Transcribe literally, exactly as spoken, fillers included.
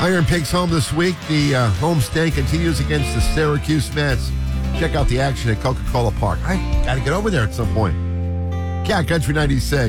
Iron Pigs home this week. The uh, homestand continues against the Syracuse Mets. Check out the action at Coca-Cola Park. I got to get over there at some point. Cat Country ninety-six.